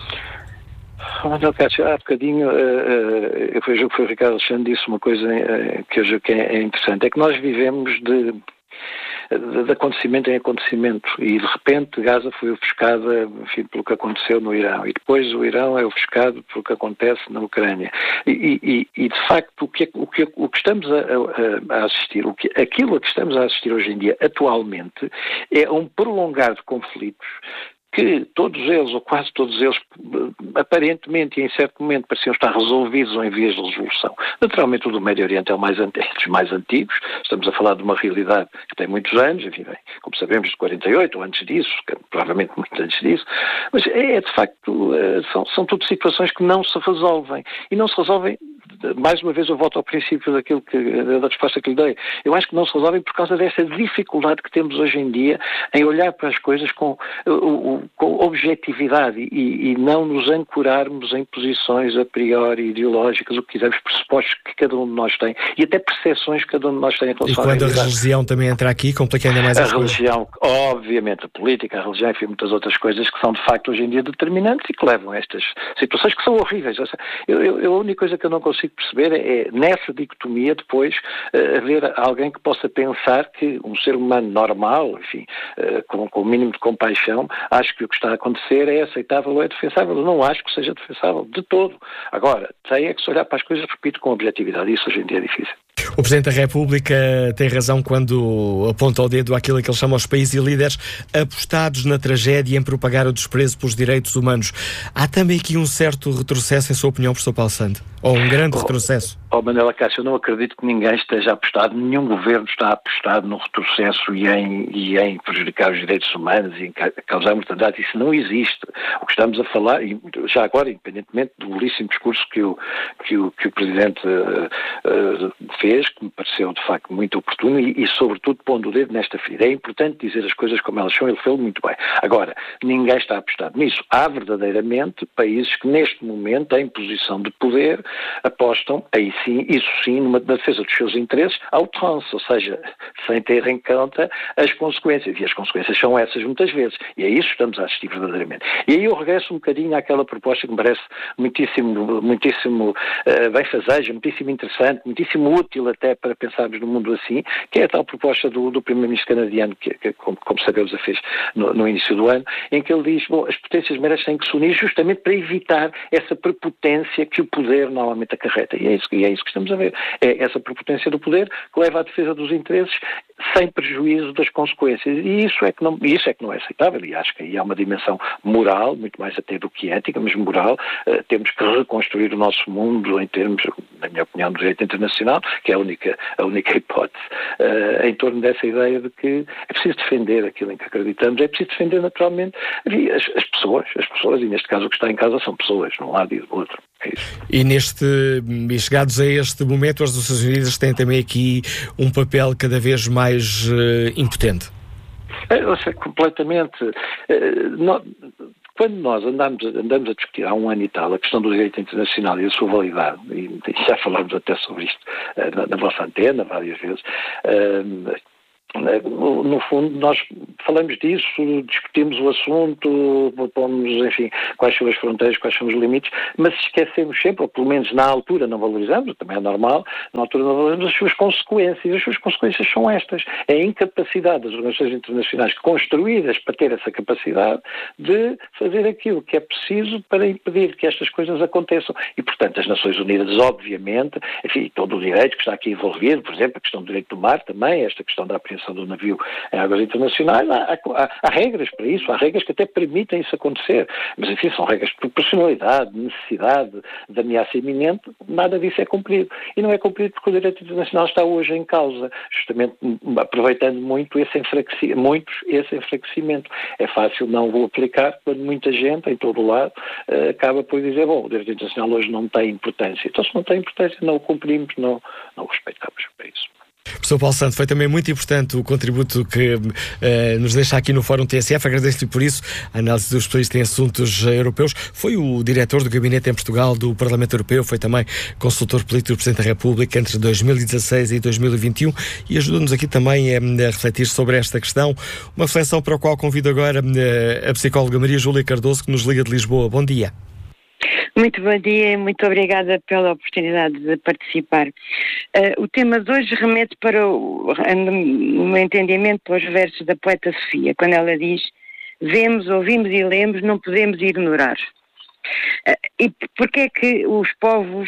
Speaker 6: Manuel Cássio, há bocadinho, uh, uh, eu vejo que foi o Ricardo Alexandre disse uma coisa uh, que eu acho que é, é interessante, é que nós vivemos de, de, de acontecimento em acontecimento e de repente Gaza foi ofuscada, enfim, pelo que aconteceu no Irão e depois o Irão é ofuscado pelo que acontece na Ucrânia e, e, e de facto o que, o que, o que estamos a, a, a assistir, o que, aquilo a que estamos a assistir hoje em dia atualmente é um prolongar de conflitos que todos eles, ou quase todos eles, aparentemente e em certo momento pareciam estar resolvidos ou em vias de resolução. Naturalmente o do Médio Oriente é o mais, é dos mais antigos, estamos a falar de uma realidade que tem muitos anos, enfim, bem, como sabemos de quarenta e oito ou antes disso, provavelmente muito antes disso, mas é de facto, são, são tudo situações que não se resolvem, e não se resolvem, mais uma vez eu volto ao princípio daquilo que, da resposta que lhe dei, eu acho que não se resolvem por causa dessa dificuldade que temos hoje em dia em olhar para as coisas com o com objetividade e, e não nos ancorarmos em posições a priori ideológicas, o que quisermos, pressupostos que cada um de nós tem e até percepções que cada um de nós tem em relação à realidade.
Speaker 1: E quando a religião também entra aqui, complica ainda mais
Speaker 6: a
Speaker 1: as coisas.
Speaker 6: A religião, obviamente, a política, a religião, enfim, muitas outras coisas que são de facto hoje em dia determinantes e que levam a estas situações que são horríveis. Eu, eu, a única coisa que eu não consigo perceber é, é nessa dicotomia depois uh, haver alguém que possa pensar que um ser humano normal, enfim, uh, com, com o mínimo de compaixão, acho que o que está a acontecer é aceitável ou é defensável. Eu não acho que seja defensável de todo. Agora, tem é que se olhar para as coisas, repito, com objetividade. Isso hoje em dia é difícil.
Speaker 1: O Presidente da República tem razão quando aponta o dedo àquilo que ele chama os países e líderes apostados na tragédia e em propagar o desprezo pelos direitos humanos. Há também aqui um certo retrocesso, em sua opinião, professor Paulo Santos? Ou um grande oh, retrocesso?
Speaker 6: Oh, Manuel Cássio, eu não acredito que ninguém esteja apostado, nenhum governo está apostado no retrocesso e em, e em prejudicar os direitos humanos e em causar mortandade. Isso não existe. O que estamos a falar, e já agora, independentemente do belíssimo discurso que o, que o, que o Presidente uh, uh, fez, que me pareceu de facto muito oportuno e, e sobretudo pondo o dedo nesta ferida. É importante dizer as coisas como elas são, ele fez muito bem. Agora, ninguém está apostado nisso. Há verdadeiramente países que neste momento, em posição de poder, apostam, aí sim, isso sim, numa defesa dos seus interesses, ao trans, ou seja, sem ter em conta as consequências. E as consequências são essas muitas vezes. E é isso que estamos a assistir verdadeiramente. E aí eu regresso um bocadinho àquela proposta que me parece muitíssimo, muitíssimo uh, bem-fazeja, muitíssimo interessante, muitíssimo útil até para pensarmos no mundo assim, que é a tal proposta do, do primeiro-ministro canadiano, que, que como, como sabemos, a fez no, no início do ano, em que ele diz, bom, as potências médias têm que se unir justamente para evitar essa prepotência que o poder normalmente acarreta. E é isso, e é isso que estamos a ver. É essa prepotência do poder que leva à defesa dos interesses sem prejuízo das consequências. E isso é que não, isso é, que não é aceitável. E acho que aí há uma dimensão moral, muito mais até do que ética, mas moral. Uh, temos que reconstruir o nosso mundo em termos, na minha opinião, do direito internacional, que é a única, a única hipótese, uh, em torno dessa ideia de que é preciso defender aquilo em que acreditamos, é preciso defender naturalmente as, as pessoas, as pessoas, e neste caso o que está em causa são pessoas, de um lado e do outro. É isso.
Speaker 1: E, neste, e chegados a este momento, as Nações Unidas têm também aqui um papel cada vez mais uh, impotente.
Speaker 6: Eu sei completamente. Uh, não, Quando nós andamos, andamos a discutir há um ano e tal a questão do direito internacional e a sua validade, e já falámos até sobre isto uh, na, na vossa antena várias vezes, uh, no fundo nós falamos disso, discutimos o assunto, pomos, enfim, quais são as fronteiras, quais são os limites, mas esquecemos sempre, ou pelo menos na altura não valorizamos, também é normal, na altura não valorizamos as suas consequências. As suas consequências são estas. É a incapacidade das organizações internacionais construídas para ter essa capacidade de fazer aquilo que é preciso para impedir que estas coisas aconteçam. E, portanto, as Nações Unidas, obviamente, enfim, todo o direito que está aqui envolvido, por exemplo, a questão do direito do mar também, esta questão da apreensão manutenção do navio em águas internacionais, há, há, há regras para isso, há regras que até permitem isso acontecer, mas enfim, são regras de proporcionalidade, necessidade, de ameaça iminente, nada disso é cumprido. E não é cumprido porque o direito internacional está hoje em causa, justamente aproveitando muito esse enfraquecimento, muitos esse enfraquecimento. É fácil não vou aplicar quando muita gente, em todo o lado, acaba por dizer, bom, o direito internacional hoje não tem importância. Então, se não tem importância, não o cumprimos, não, não o respeitamos. É isso.
Speaker 1: Professor Paulo Santos, foi também muito importante o contributo que eh, nos deixa aqui no Fórum T S F. Agradeço-lhe por isso a análise dos especialistas em assuntos europeus. Foi o diretor do gabinete em Portugal do Parlamento Europeu, foi também consultor político do Presidente da República entre dois mil e dezasseis e dois mil e vinte e um e ajudou-nos aqui também a, a refletir sobre esta questão. Uma reflexão para a qual convido agora a, a psicóloga Maria Júlia Cardoso, que nos liga de Lisboa. Bom dia.
Speaker 7: Muito bom dia e muito obrigada pela oportunidade de participar. Uh, o tema de hoje remete para o, no meu entendimento, para os versos da poeta Sofia, quando ela diz: vemos, ouvimos e lemos, não podemos ignorar. Uh, e porquê é que os povos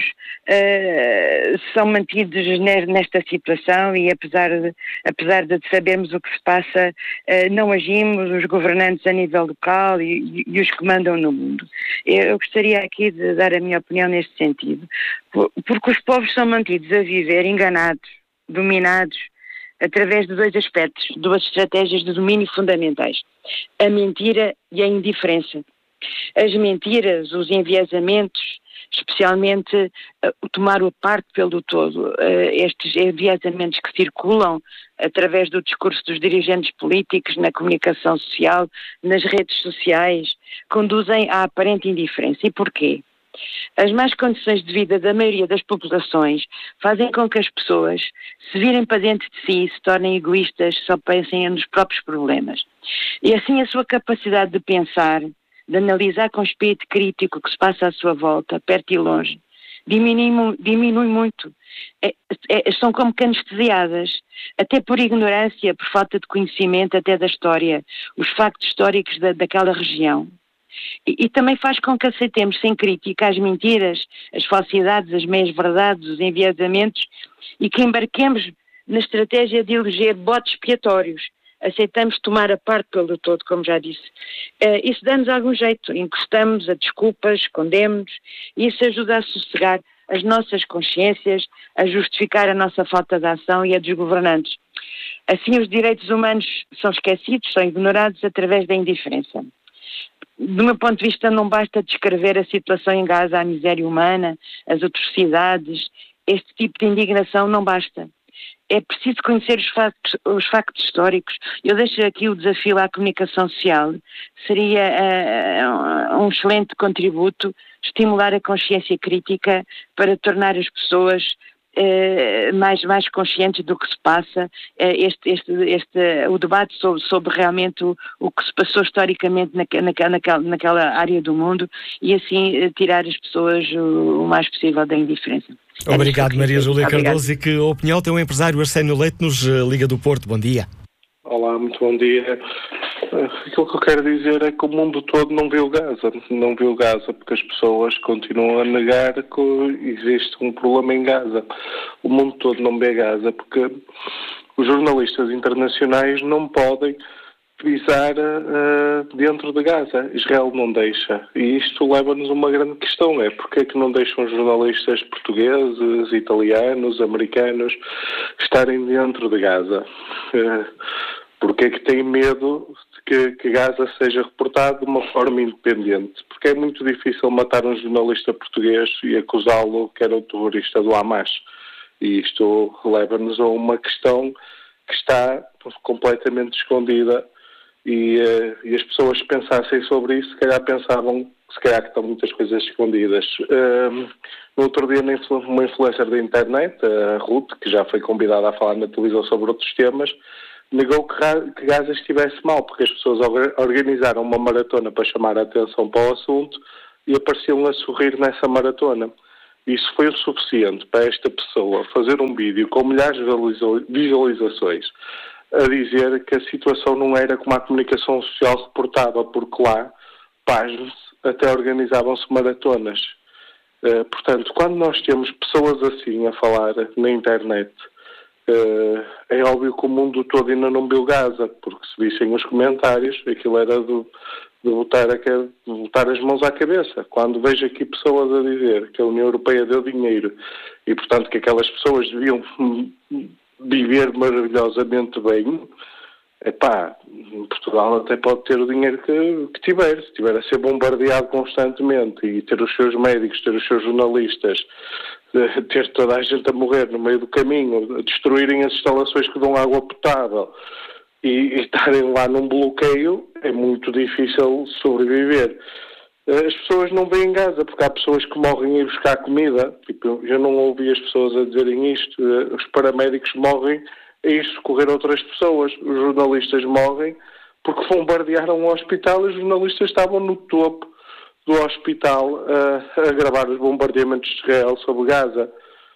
Speaker 7: uh, são mantidos nesta situação e apesar de, apesar de sabermos o que se passa, uh, não agimos, os governantes a nível local e, e os que mandam no mundo? Eu gostaria aqui de dar a minha opinião neste sentido, porque os povos são mantidos a viver enganados, dominados, através de dois aspectos, duas estratégias de domínio fundamentais: a mentira e a indiferença. As mentiras, os enviesamentos, especialmente uh, o tomar o parte pelo todo, uh, estes enviesamentos que circulam através do discurso dos dirigentes políticos, na comunicação social, nas redes sociais, conduzem à aparente indiferença. E porquê? As más condições de vida da maioria das populações fazem com que as pessoas se virem para dentro de si, se tornem egoístas, só pensem nos próprios problemas. E assim a sua capacidade de pensar, de analisar com espírito crítico o que se passa à sua volta, perto e longe, diminui, diminui muito. É, é, são como que anestesiadas, até por ignorância, por falta de conhecimento até da história, os factos históricos da, daquela região. E, e também faz com que aceitemos sem crítica as mentiras, as falsidades, as meias-verdades, os enviesamentos e que embarquemos na estratégia de eleger botes expiatórios. Aceitamos tomar a parte pelo todo, como já disse. Uh, isso dá-nos algum jeito, encostamos a desculpas, escondemos, e isso ajuda a sossegar as nossas consciências, a justificar a nossa falta de ação e a dos governantes. Assim os direitos humanos são esquecidos, são ignorados através da indiferença. Do meu ponto de vista, não basta descrever a situação em Gaza, a miséria humana, as atrocidades, este tipo de indignação não basta. É preciso conhecer os factos, os factos históricos. Eu deixo aqui o desafio à comunicação social. Seria uh, um excelente contributo estimular a consciência crítica para tornar as pessoas uh, mais, mais conscientes do que se passa. Uh, este, este, este, o debate sobre, sobre realmente o, o que se passou historicamente naque, naquela, naquela, naquela área do mundo e assim uh, tirar as pessoas o, o mais possível da indiferença.
Speaker 1: Obrigado, Maria Júlia Cardoso. E que opinião tem o empresário Arsénio Leite nos Liga do Porto? Bom dia.
Speaker 8: Olá, muito bom dia. Aquilo que eu quero dizer é que o mundo todo não viu Gaza. Não viu Gaza porque as pessoas continuam a negar que existe um problema em Gaza. O mundo todo não vê Gaza porque os jornalistas internacionais não podem pisar uh, dentro de Gaza. Israel não deixa. E isto leva-nos a uma grande questão. É porque é que não deixam jornalistas portugueses, italianos, americanos estarem dentro de Gaza? Uh, porque é que têm medo de que, que Gaza seja reportado de uma forma independente? Porque é muito difícil matar um jornalista português e acusá-lo que era o terrorista do Hamas. E isto leva-nos a uma questão que está completamente escondida. E, uh, e as pessoas que pensassem sobre isso, se calhar pensavam, se calhar que estão muitas coisas escondidas. Uh, no outro dia, uma influencer da internet, a Ruth, que já foi convidada a falar na televisão sobre outros temas, negou que, que Gaza estivesse mal, porque as pessoas organizaram uma maratona para chamar a atenção para o assunto e apareciam a sorrir nessa maratona. Isso foi o suficiente para esta pessoa fazer um vídeo com milhares de visualizações a dizer que a situação não era como a comunicação social reportava, porque lá, páginas, até organizavam-se maratonas. Uh, portanto, quando nós temos pessoas assim a falar na internet, Uh, é óbvio que o mundo todo ainda não viu Gaza, porque se vissem os comentários, aquilo era do, de, botar a, de botar as mãos à cabeça. Quando vejo aqui pessoas a dizer que a União Europeia deu dinheiro e, portanto, que aquelas pessoas deviam viver maravilhosamente bem, epá, Portugal até pode ter o dinheiro que, que tiver, se tiver a ser bombardeado constantemente e ter os seus médicos, ter os seus jornalistas, ter toda a gente a morrer no meio do caminho, a destruírem as instalações que dão água potável e, e estarem lá num bloqueio, é muito difícil sobreviver. As pessoas não veem Gaza, porque há pessoas que morrem a ir buscar comida. Tipo, eu não ouvi as pessoas a dizerem isto. Os paramédicos morrem a ir socorrer outras pessoas. Os jornalistas morrem porque bombardearam o hospital e os jornalistas estavam no topo do hospital uh, a gravar os bombardeamentos de Israel sobre Gaza.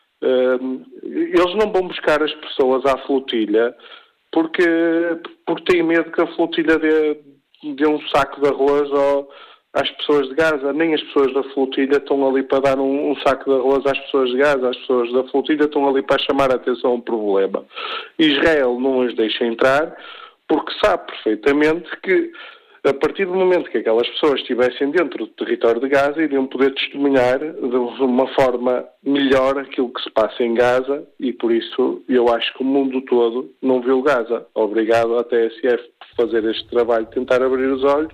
Speaker 8: Uh, eles não vão buscar as pessoas à flotilha porque, porque têm medo que a flotilha dê, dê um saco de arroz ao, às pessoas de Gaza. Nem as pessoas da flotilha estão ali para dar um, um saco de arroz às pessoas de Gaza. As pessoas da flotilha estão ali para chamar a atenção a um problema. Israel não os deixa entrar porque sabe perfeitamente que a partir do momento que aquelas pessoas estivessem dentro do território de Gaza, iriam poder testemunhar de uma forma melhor aquilo que se passa em Gaza e, por isso, eu acho que o mundo todo não viu Gaza. Obrigado à T S F por fazer este trabalho, tentar abrir os olhos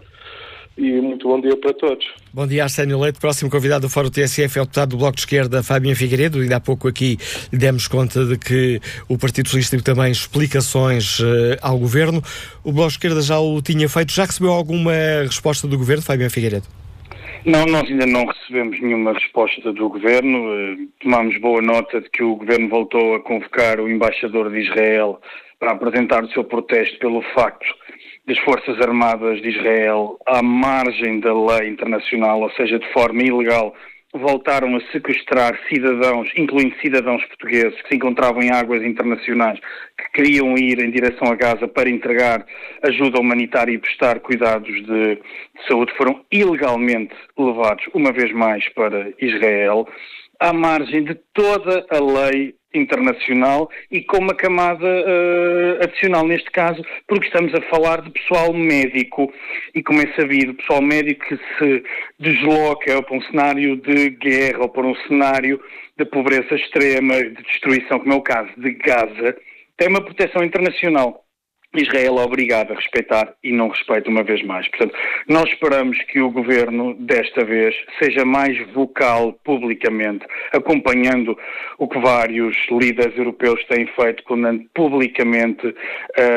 Speaker 8: e muito bom dia para todos.
Speaker 1: Bom dia, Arsénio Leite. Próximo convidado do Fórum T S F é o deputado do Bloco de Esquerda, Fábio Figueiredo. Ainda há pouco aqui lhe demos conta de que o Partido Socialista teve também explicações uh, ao Governo. O Bloco de Esquerda já o tinha feito. Já recebeu alguma resposta do Governo, Fábio Figueiredo?
Speaker 9: Não, nós ainda não recebemos nenhuma resposta do Governo. Uh, tomamos boa nota de que o Governo voltou a convocar o embaixador de Israel para apresentar o seu protesto pelo facto das Forças Armadas de Israel, à margem da lei internacional, ou seja, de forma ilegal, voltaram a sequestrar cidadãos, incluindo cidadãos portugueses, que se encontravam em águas internacionais, que queriam ir em direção a Gaza para entregar ajuda humanitária e prestar cuidados de saúde, foram ilegalmente levados, uma vez mais, para Israel, à margem de toda a lei internacional e com uma camada uh, adicional neste caso, porque estamos a falar de pessoal médico e, como é sabido, pessoal médico que se desloca para um cenário de guerra ou para um cenário de pobreza extrema, de destruição, como é o caso de Gaza, tem uma proteção internacional. Israel é obrigado a respeitar e não respeita uma vez mais. Portanto, nós esperamos que o Governo, desta vez, seja mais vocal publicamente, acompanhando o que vários líderes europeus têm feito, condenando publicamente uh,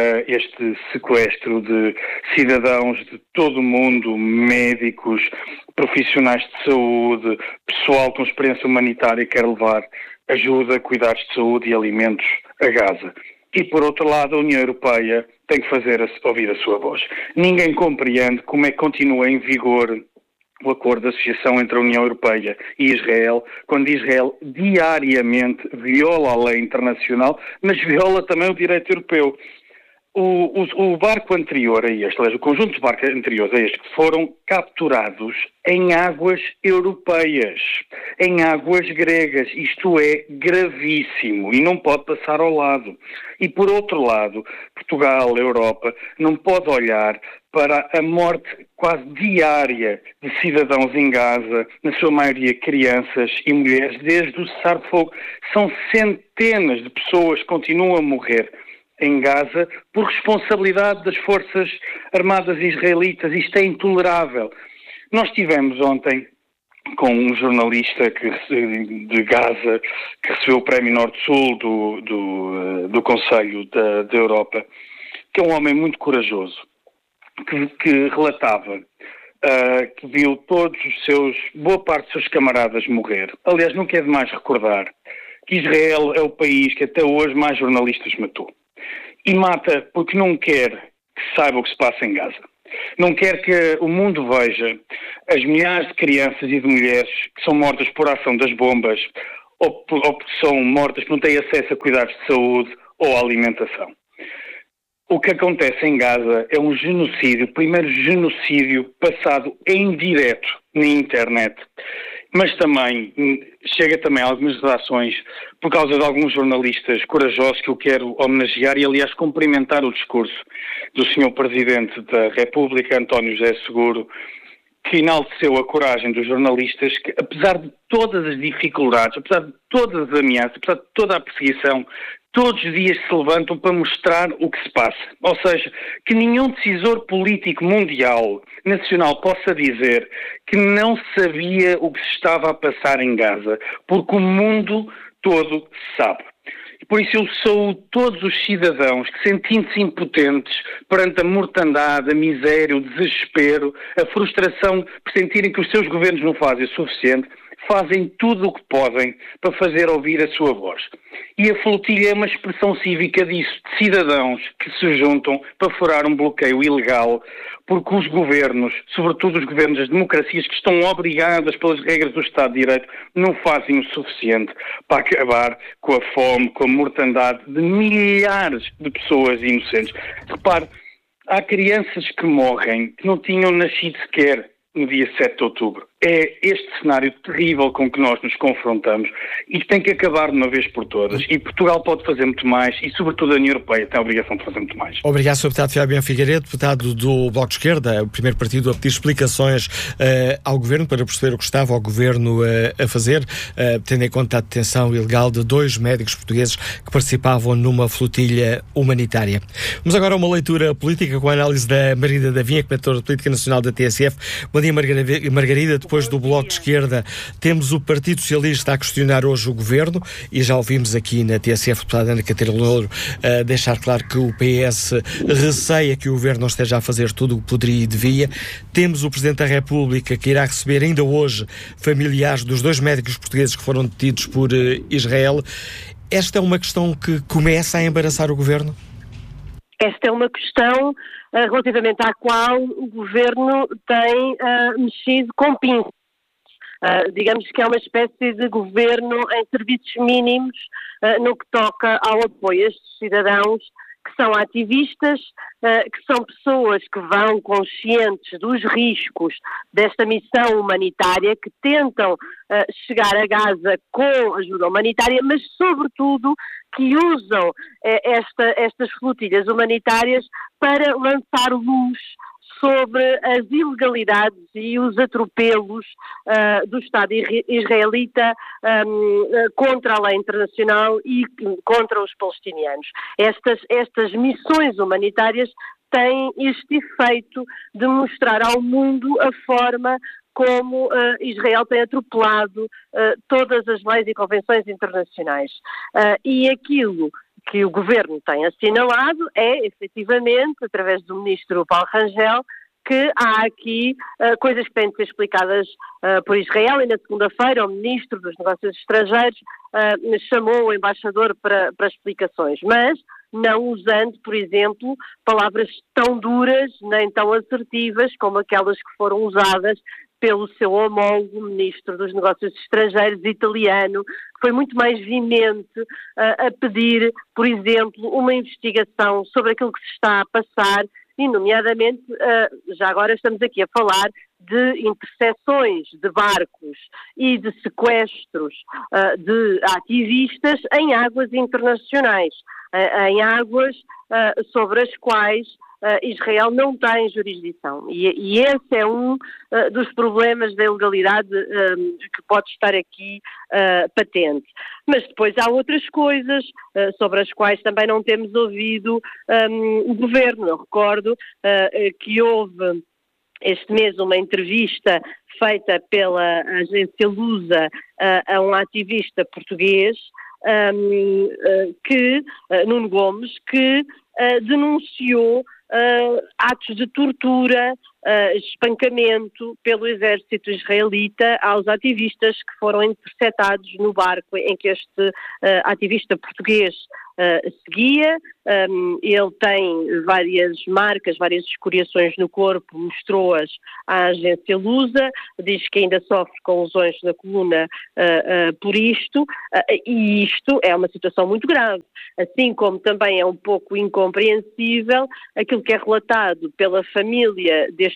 Speaker 9: este sequestro de cidadãos de todo o mundo, médicos, profissionais de saúde, pessoal com experiência humanitária que quer levar ajuda, cuidados de saúde e alimentos a Gaza. E, por outro lado, a União Europeia tem que fazer a, ouvir a sua voz. Ninguém compreende como é que continua em vigor o acordo de associação entre a União Europeia e Israel, quando Israel diariamente viola a lei internacional, mas viola também o direito europeu. O, o, o barco anterior a este, aliás, o conjunto de barcos anteriores a este, foram capturados em águas europeias, em águas gregas. Isto é gravíssimo e não pode passar ao lado. E, por outro lado, Portugal, a Europa, não pode olhar para a morte quase diária de cidadãos em Gaza, na sua maioria crianças e mulheres, desde o cessar de fogo. São centenas de pessoas que continuam a morrer em Gaza por responsabilidade das Forças Armadas israelitas. Isto é intolerável. Nós tivemos ontem com um jornalista que, de Gaza que recebeu o Prémio Norte-Sul do, do, do Conselho da, da Europa, que é um homem muito corajoso, que, que relatava uh, que viu todos os seus, boa parte dos seus camaradas morrer. Aliás, não quer demais recordar que Israel é o país que até hoje mais jornalistas matou. E mata porque não quer que saiba o que se passa em Gaza. Não quer que o mundo veja as milhares de crianças e de mulheres que são mortas por ação das bombas ou, por, ou porque são mortas porque não têm acesso a cuidados de saúde ou a alimentação. O que acontece em Gaza é um genocídio, o primeiro genocídio passado em direto na internet. mas também chega também a algumas redações por causa de alguns jornalistas corajosos que eu quero homenagear e, aliás, cumprimentar o discurso do senhor Presidente da República, António José Seguro, que enalteceu a coragem dos jornalistas que, apesar de todas as dificuldades, apesar de todas as ameaças, apesar de toda a perseguição, todos os dias se levantam para mostrar o que se passa. Ou seja, que nenhum decisor político mundial, nacional, possa dizer que não sabia o que se estava a passar em Gaza, porque o mundo todo sabe. E por isso eu sou todos os cidadãos que, sentindo-se impotentes perante a mortandade, a miséria, o desespero, a frustração por sentirem que os seus governos não fazem o suficiente, fazem tudo o que podem para fazer ouvir a sua voz. E a flotilha é uma expressão cívica disso, de cidadãos que se juntam para furar um bloqueio ilegal, porque os governos, sobretudo os governos das democracias que estão obrigadas pelas regras do Estado de Direito, não fazem o suficiente para acabar com a fome, com a mortandade de milhares de pessoas inocentes. Repare, há crianças que morrem que não tinham nascido sequer no dia sete de outubro. É este cenário terrível com que nós nos confrontamos e que tem que acabar de uma vez por todas. E Portugal pode fazer muito mais e, sobretudo, a União Europeia tem a obrigação de fazer muito mais.
Speaker 1: Obrigado, senhor Deputado Fabiano Figueiredo, deputado do Bloco de Esquerda, o primeiro partido a pedir explicações uh, ao Governo para perceber o que estava o Governo uh, a fazer, uh, tendo em conta a detenção ilegal de dois médicos portugueses que participavam numa flotilha humanitária. Vamos agora a uma leitura política com a análise da Margarida da Vinha, comentadora de Política Nacional da T S F. Bom dia, Margarida. Depois do Bloco de Esquerda, temos o Partido Socialista a questionar hoje o Governo e já ouvimos aqui na T S F a deputada Ana Catarina Louro uh, deixar claro que o P S receia que o Governo não esteja a fazer tudo o que poderia e devia. Temos o Presidente da República que irá receber ainda hoje familiares dos dois médicos portugueses que foram detidos por uh, Israel. Esta é uma questão que começa a embaraçar o Governo?
Speaker 10: Esta é uma questão uh, relativamente à qual o Governo tem uh, mexido com pinças. Uh, digamos que é uma espécie de governo em serviços mínimos uh, no que toca ao apoio a estes cidadãos que são ativistas, uh, que são pessoas que vão conscientes dos riscos desta missão humanitária, que tentam uh, chegar a Gaza com ajuda humanitária, mas sobretudo que usam uh, esta, estas flotilhas humanitárias para lançar luz sobre as ilegalidades e os atropelos uh, do Estado israelita um, uh, contra a lei internacional e contra os palestinianos. Estas, estas missões humanitárias têm este efeito de mostrar ao mundo a forma como uh, Israel tem atropelado uh, todas as leis e convenções internacionais. Uh, e aquilo que o Governo tem assinalado é, efetivamente, através do Ministro Paulo Rangel, que há aqui uh, coisas que têm de ser explicadas uh, por Israel, e na segunda-feira o Ministro dos Negócios Estrangeiros uh, chamou o embaixador para, para explicações, mas não usando, por exemplo, palavras tão duras nem tão assertivas como aquelas que foram usadas pelo seu homólogo Ministro dos Negócios Estrangeiros italiano, que foi muito mais veemente uh, a pedir, por exemplo, uma investigação sobre aquilo que se está a passar e, nomeadamente, uh, já agora estamos aqui a falar de interseções de barcos e de sequestros uh, de ativistas em águas internacionais, uh, em águas uh, sobre as quais Uh, Israel não tem jurisdição e, e esse é um uh, dos problemas da ilegalidade um, que pode estar aqui uh, patente. Mas depois há outras coisas uh, sobre as quais também não temos ouvido um, o Governo. Eu recordo uh, que houve este mês uma entrevista feita pela agência Lusa uh, a um ativista português, um, uh, que, uh, Nuno Gomes, que uh, denunciou Uh, atos de tortura, uh, espancamento pelo exército israelita aos ativistas que foram interceptados no barco em que este uh, ativista português uh, seguia. Um, ele tem várias marcas, várias escoriações no corpo, mostrou-as à agência Lusa, diz que ainda sofre com lesões na coluna uh, uh, por isto, uh, e isto é uma situação muito grave, assim como também é um pouco incompreensível aquilo que é relatado pela família deste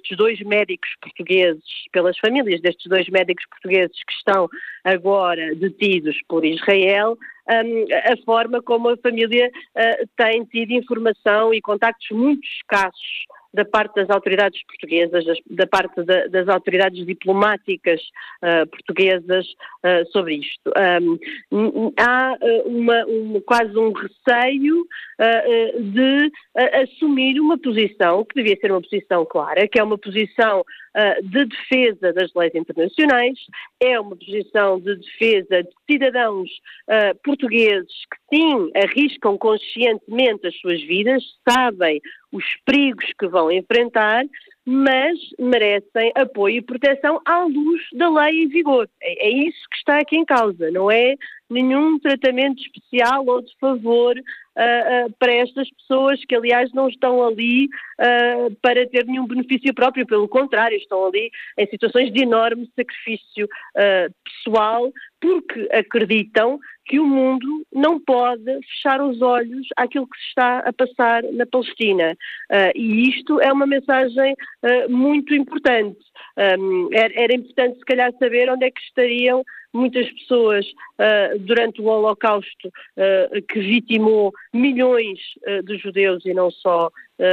Speaker 10: destes dois médicos portugueses, pelas famílias destes dois médicos portugueses que estão agora detidos por Israel, um, a forma como a família uh, tem tido informação e contactos muito escassos da parte das autoridades portuguesas, da parte da, das autoridades diplomáticas uh, portuguesas uh, sobre isto. Um, há uh, uma, um, quase um receio uh, de uh, assumir uma posição, que devia ser uma posição clara, que é uma posição uh, de defesa das leis internacionais, é uma posição de defesa de cidadãos uh, portugueses que sim arriscam conscientemente as suas vidas, sabem os perigos que vão enfrentar, mas merecem apoio e proteção à luz da lei em vigor. É, é isso que está aqui em causa, não é nenhum tratamento especial ou de favor uh, uh, para estas pessoas que, aliás, não estão ali uh, para ter nenhum benefício próprio, pelo contrário, estão ali em situações de enorme sacrifício uh, pessoal, porque acreditam que o mundo não pode fechar os olhos àquilo que se está a passar na Palestina. Uh, e isto é uma mensagem uh, muito importante. Um, era, era importante, se calhar, saber onde é que estariam muitas pessoas uh, durante o Holocausto uh, que vitimou milhões uh, de judeus e não só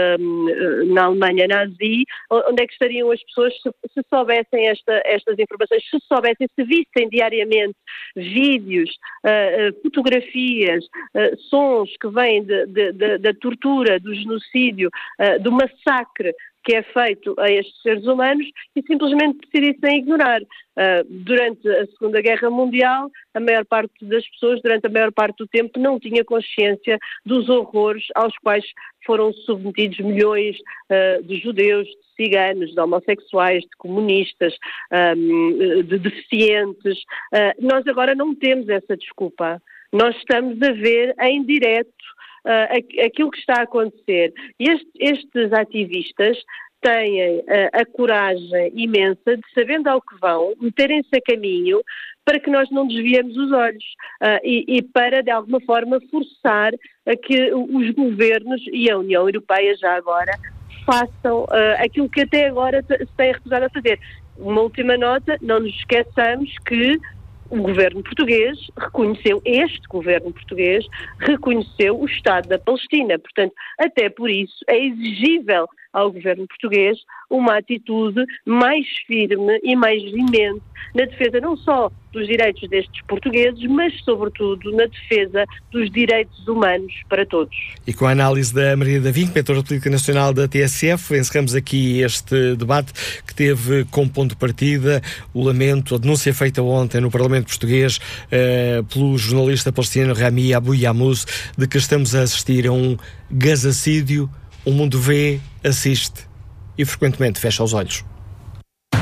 Speaker 10: uh, na Alemanha nazi, onde é que estariam as pessoas se, se soubessem esta, estas informações, se soubessem, se vissem diariamente vídeos, uh, fotografias, uh, sons que vêm de, de, de, da tortura, do genocídio, uh, do massacre que é feito a estes seres humanos e simplesmente decidissem ignorar. Uh, durante a Segunda Guerra Mundial, a maior parte das pessoas, durante a maior parte do tempo, não tinha consciência dos horrores aos quais foram submetidos milhões uh, de judeus, de ciganos, de homossexuais, de comunistas, um, de deficientes. Uh, nós agora não temos essa desculpa. Nós estamos a ver em direto Uh, aquilo que está a acontecer. Este, estes ativistas têm uh, a coragem imensa de, sabendo ao que vão, meterem-se a caminho para que nós não desviemos os olhos uh, e, e para, de alguma forma, forçar a que os governos e a União Europeia, já agora, façam uh, aquilo que até agora se tem recusado a fazer. Uma última nota, não nos esqueçamos que o governo português reconheceu, este governo português reconheceu o Estado da Palestina. Portanto, até por isso é exigível ao governo português uma atitude mais firme e mais veemente na defesa não só dos direitos destes portugueses, mas sobretudo na defesa dos direitos humanos para todos.
Speaker 1: E com a análise da Maria da Vinco, mentora de Política Nacional da T S F, encerramos aqui este debate que teve como ponto de partida o lamento, a denúncia feita ontem no Parlamento português eh, pelo jornalista palestiniano Rami Abu Yamuz, de que estamos a assistir a um gazacídio. O mundo vê, assiste e frequentemente fecha os olhos.